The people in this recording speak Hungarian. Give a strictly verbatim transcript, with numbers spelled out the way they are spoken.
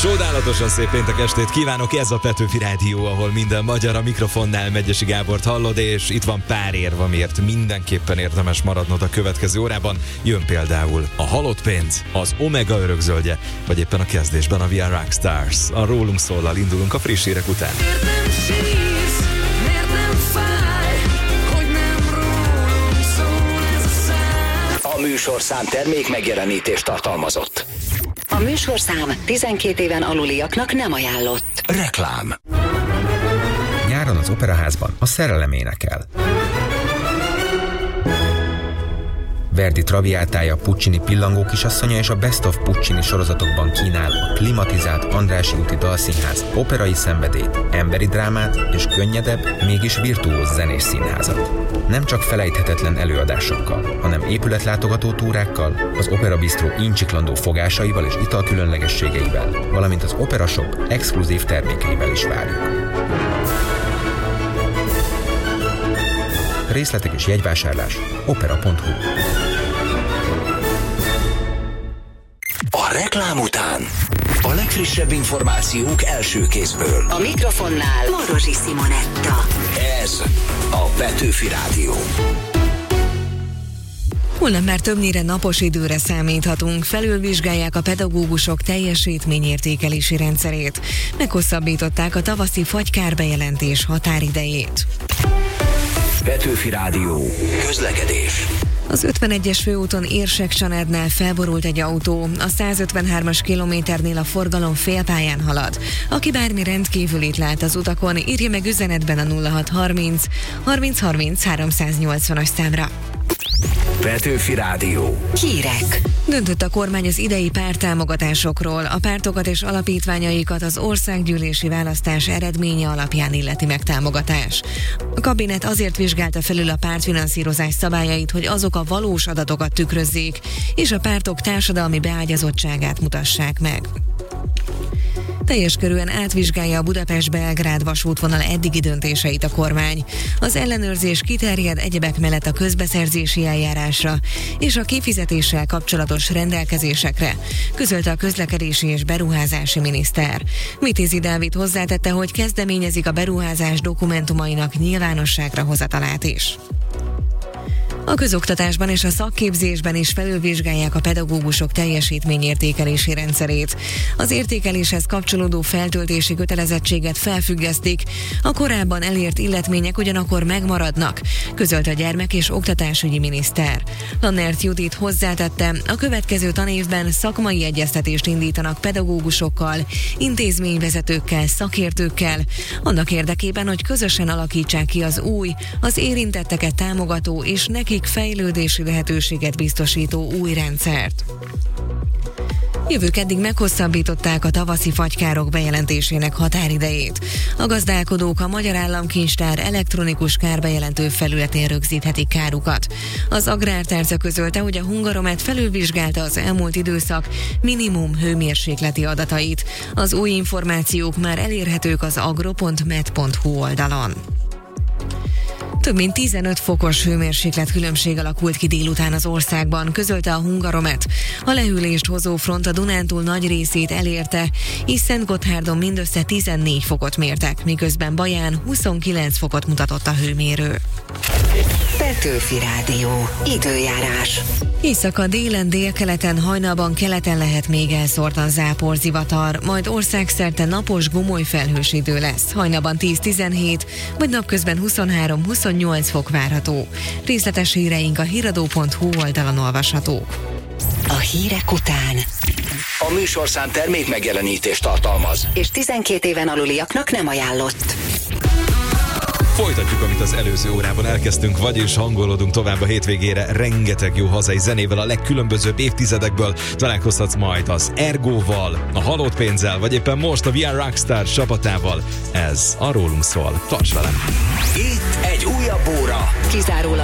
Csodálatosan szép péntek estét kívánok, ez a Petőfi Rádió, ahol minden magyar, a mikrofonnál Megyesi Gábort hallod, és itt van pár érv, amiért mindenképpen érdemes maradnod a következő órában. Jön például a halott pénz, az Omega örökzöldje, vagy éppen a kezdésben a We Are Rockstars. A rólunk szólal indulunk a friss hírek után. A műsorszám termék megjelenítést tartalmazott. A műsorszám tizenkét éven aluliaknak nem ajánlott. Reklám. Nyáron az Operaházban a szerelem énekel. Verdi Traviátája, Puccini Pillangó kisasszonya és a Best of Puccini sorozatokban kínál a klimatizált Andrássy úti Dalszínház operai szenvedélyt, emberi drámát és könnyedebb, mégis virtuóz zenés színházat. Nem csak felejthetetlen előadásokkal, hanem épületlátogató túrákkal, az Opera Bistro incsiklandó fogásaival és italkülönlegességeivel, valamint az Opera Shop exkluzív termékeivel is várjuk. Részletek és jegyvásárlás opera pont hu. A reklám után a legfrissebb információk első kézből. A mikrofonnál Morosi Simonetta. Ez a Petőfi Rádió. Holnap már többnyire napos időre számíthatunk, felülvizsgálják a pedagógusok teljesítményértékelési rendszerét. Meghosszabbították a tavaszi fagykárbbejelentés határidejét. Petőfi Rádió. Közlekedés. Az ötvenegyes főúton Érsek-Csanádnál felborult egy autó, a százötvenhármas kilométernél a forgalom félpályán halad. Aki bármi rendkívülit lát az utakon, írja meg üzenetben a nulla hat harminc harminc harminc háromszáznyolcvanas számra. Petőfi Rádió. Hírek. Döntött a kormány az idei párttámogatásokról. A pártokat és alapítványaikat az országgyűlési választás eredménye alapján illeti meg támogatás. A kabinet azért vizsgálta felül a pártfinanszírozás szabályait, hogy azok a valós adatokat tükrözzék, és a pártok társadalmi beágyazottságát mutassák meg. Teljes körűen átvizsgálja a Budapest-Belgrád vasútvonal eddigi döntéseit a kormány. Az ellenőrzés kiterjed egyebek mellett a közbeszerzési eljárásra és a kifizetéssel kapcsolatos rendelkezésekre, közölte a közlekedési és beruházási miniszter. Vitézi Dávid hozzátette, hogy kezdeményezik a beruházás dokumentumainak nyilvánosságra hozatalát is. A közoktatásban és a szakképzésben is felülvizsgálják a pedagógusok teljesítményértékelési rendszerét. Az értékeléshez kapcsolódó feltöltési kötelezettséget felfüggesztik, a korábban elért illetmények ugyanakkor megmaradnak, közölte a gyermek- és oktatásügyi miniszter. Lannert Judit hozzátette, a következő tanévben szakmai egyeztetést indítanak pedagógusokkal, intézményvezetőkkel, szakértőkkel, annak érdekében, hogy közösen alakítsák ki az új, az érintetteket támogató és nekik fejlődési lehetőséget biztosító új rendszert. Jövők eddig meghosszabbították a tavaszi fagykárok bejelentésének határidejét. A gazdálkodók a Magyar Államkincstár elektronikus kárbejelentő felületén rögzíthetik kárukat. Az Agrártárca közölte, hogy a Hungaromet felülvizsgálta az elmúlt időszak minimum hőmérsékleti adatait. Az új információk már elérhetők az agro pont med pont hu oldalon. Több mint tizenöt fokos hőmérséklet különbség alakult ki délután az országban, közölte a Hungaromet. A lehűlést hozó front a Dunántúl nagy részét elérte, és Szentgotthárdon mindössze tizennégy fokot mértek, miközben Baján huszonkilenc fokot mutatott a hőmérő. Petőfi Rádió. Időjárás. Éjszaka délen, délkeleten, hajnalban keleten lehet még elszórtan záporzivatar, majd országszerte napos, gomoly felhős idő lesz. Hajnalban tíz-tizenhét, vagy napközben huszonhárom-huszonnyolc fok várható. Részletes híreink a híradó pont hu oldalon olvashatók. A hírek után A műsorszám termék megjelenítést tartalmaz. és tizenkét éven aluliaknak nem ajánlott. Folytatjuk, amit az előző órában elkezdtünk, vagyis hangolódunk tovább a hétvégére rengeteg jó hazai zenével a legkülönbözőbb évtizedekből. Találkozhatsz majd az Ergóval, a Halott pénzzel, vagy éppen most a We Are Rockstars csapatával. Ez a rólunk szól. Tarts velem! Itt egy újabb óra. Kizárólag